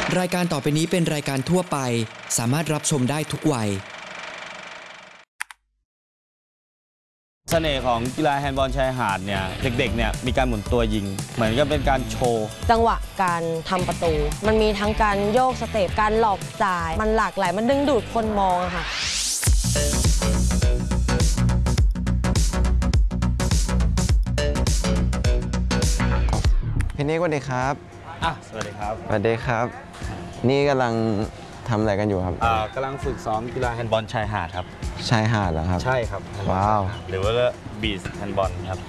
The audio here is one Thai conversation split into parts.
รายการต่อไปนี้เป็นรายการทั่วไปสามารถรับชมได้ทุกวัยเสน่ห์ของกีฬาแฮนด์บอลชายหาดเนี่ยเด็กๆเนี่ยมีการหมุนตัวยิงเหมือนกับเป็นการโชว์จังหวะการทำประตูมันมีทั้งการโยกสเต็ปการหลอกจ่ายมันหลากหลายมันดึงดูดคนมองค่ะพี่นิกสวัสดีครับสวัสดีครับสวัสดีครับนี่กำลังทำอะไรกันอยู่ครับกำลังฝึกซ้อมกีฬาแฮนด์บอลชายหาดครับชายหาดเหรอครับใช่ครับว้าวหรือว่าบีชแฮนด์บอลครับ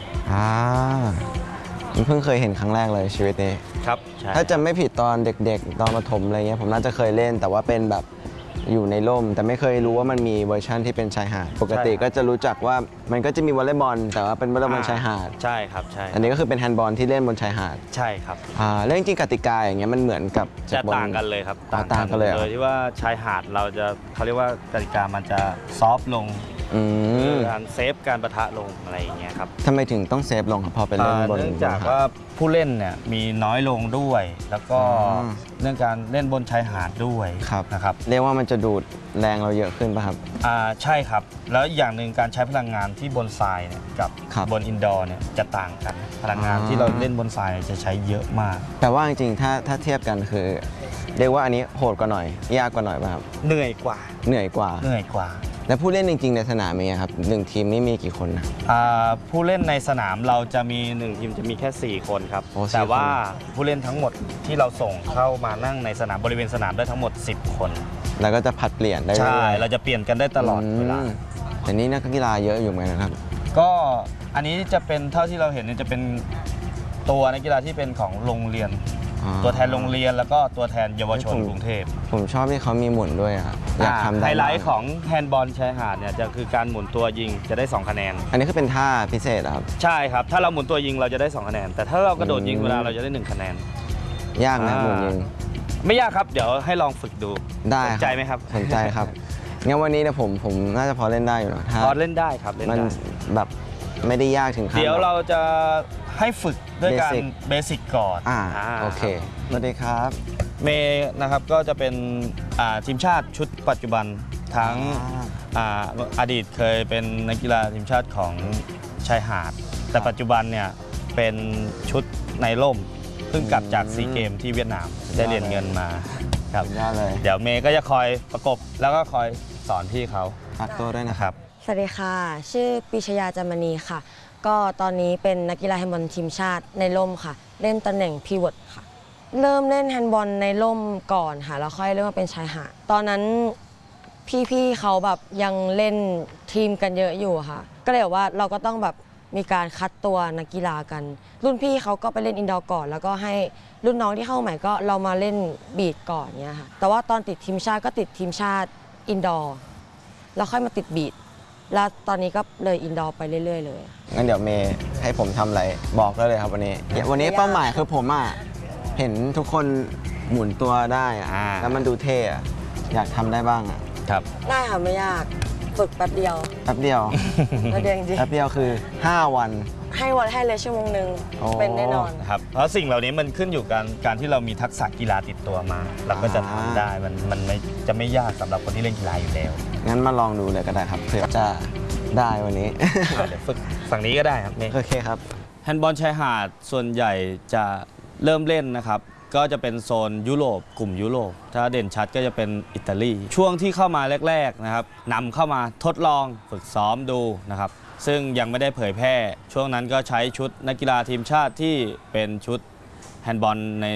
ผมเพิ่งเคยเห็นครั้งแรกเลยชีวิตนี้ครับถ้าจำไม่ผิดตอนเด็กๆตอนประถมอะไรเงี้ยผมน่าจะเคยเล่นแต่ว่าเป็นแบบอยู่ในร่มแต่ไม่เคยรู้ว่ามันมีเวอร์ชันที่เป็นชายหาดปกติก็จะรู้จักว่ามันก็จะมีวอลเลย์บอลแต่ว่าเป็นวอลเลย์บอลชายหาดใช่ครับใช่อันนี้ก็คือเป็นแฮนด์บอลที่เล่นบนชายหาดใช่ครับแล้วจริงๆกติกาอย่างเงี้ยมันเหมือนกับจะต่างกันเลยครับต่างกันเลยที่ว่าชายหาดเราจะเขาเรียกว่ากติกามันจะซอฟลงการเซฟการปะทะลงอะไรอย่างเงี้ยครับทำไมถึงต้องเซฟลงครับพอเป็นเล่นบนเนื่องจากว่าผู้เล่นเนี่ยมีน้อยลงด้วยแล้วก็เรื่องการเล่นบนชายหาดด้วยนะครับเรียกว่ามันจะดูดแรงเราเยอะขึ้นป่ะครับใช่ครับแล้วอย่างหนึ่งการใช้พลังงานที่บนทรายเนี่ยกับบนอินดอร์เนี่ยจะต่างกันพลังงานที่เราเล่นบนทรายจะใช้เยอะมากแต่ว่าจริงๆถ้าเทียบกันคือเรียกว่าอันนี้โหดกว่าหน่อยยากกว่าหน่อยป่ะครับเหนื่อยกว่าแล้วผู้เล่นจริงๆในสนามมีครับ1ทีมนี่มีกี่คนนะผู้เล่นในสนามเราจะมี1ทีมจะมีแค่4คนครับแต่ว่าผู้เล่นทั้งหมดที่เราส่งเข้ามานั่งในสนามบริเวณสนามได้ทั้งหมด10คนแล้วก็จะผัดเปลี่ยนได้ใช่เราจะเปลี่ยนกันได้ตลอดเวลาแต่นี่นักกีฬาเยอะอยู่ไหมนะครับก็อันนี้จะเป็นเท่าที่เราเห็นจะเป็นตัวนักกีฬาที่เป็นของโรงเรียนตัวแทนโรงเรียนแล้วก็ตัวแทนเยาวชนกรุงเทพผมชอบที่เขามีหมุนด้วยอยากทำได้ไฮไลท์ของแฮนด์บอลชายหาดเนี่ยจะคือการหมุนตัวยิงจะได้2คะแนนอันนี้คือเป็นท่าพิเศษครับใช่ครับถ้าเราหมุนตัวยิงเราจะได้2คะแนนแต่ถ้าเรากระโดดยิงเวลาเราจะได้1คะแนนยากนะหมุนยิงไม่ยากครับเดี๋ยวให้ลองฝึกดูได้สนใจไหมครับสนใจครับงั้นวันนี้เนี่ยผมน่าจะพอเล่นได้อยู่นะพอเล่นได้ครับมันแบบไม่ได้ยากถึงขั้นเดี๋ยวเราจะให้ฝึกด้วยการเบสิกก่อนโอเคสวัสดีครับเมย์นะครับก็จะเป็นทีมชาติชุดปัจจุบันทั้งอดีตเคยเป็นนักกีฬาทีมชาติของชายหาดแต่ปัจจุบันเนี่ยเป็นชุดในร่มเพิ่งกลับจากซีเกมที่เวียดนามได้เหรียญเงินมาครับเดี๋ยวเมย์ก็จะคอยประกบแล้วก็คอยสอนพี่เขาฝากตัวด้วยนะครับสวัสดีค่ะชื่อปิชยาจามณีค่ะก็ตอนนี้เป็นนักกีฬาแฮนด์บอลทีมชาติในร่มค่ะเล่นตำแหน่งพีวอตค่ะเริ่มเล่นแฮนด์บอลในร่มก่อนค่ะแล้วค่อยเริ่มมาเป็นชายหาดตอนนั้นพี่ๆเขาแบบยังเล่นทีมกันเยอะอยู่ค่ะก็เลยว่าเราก็ต้องแบบมีการคัดตัวนักกีฬากันรุ่นพี่เขาก็ไปเล่นอินดอร์ก่อนแล้วก็ให้รุ่นน้องที่เข้าใหม่ก็เรามาเล่นบีทก่อนเนี้ยค่ะแต่ว่าตอนติดทีมชาติก็ติดทีมชาติอินดอร์แล้วค่อยมาติดบีทแล้วตอนนี้ก็เลยอินดอร์ไปเรื่อยๆเลยงั้นเดี๋ยวเมย์ให้ผมทำอะไรบอกได้เลยครับวันนี้เป้าหมายคือผมเห็นทุกคนหมุนตัวได้แล้วมันดูเท่อยากทำได้บ้างครับได้ค่ะไม่ยากฝึกแป๊บเดียวจริงแป๊บเดียวคือ5 วันให้เลยชั่วโมงนึงเป็นแน่นอนครับเพราะสิ่งเหล่านี้มันขึ้นอยู่การที่เรามีทักษะกีฬาติดตัวมาเราก็จะทำได้มันจะไม่ยากสำหรับคนที่เล่นกีฬาอยู่แล้วงั้นมาลองดูเลยก็ได้ครับเผื่อจะได้วันนี้เดี๋ยวฝึกฝั่งนี้ก็ได้ครับโอเคครับแฮนด์บอลชายหาดส่วนใหญ่จะเริ่มเล่นนะครับก็จะเป็นโซนยุโรปกลุ่มยุโรปถ้าเด่นชัดก็จะเป็นอิตาลีช่วงที่เข้ามาแรกๆนะครับนำเข้ามาทดลองฝึกซ้อมดูนะครับซึ่งยังไม่ได้เผยแพร่ช่วงนั้นก็ใช้ชุดนักกีฬาทีมชาติที่เป็นชุดแฮนด์บอลใน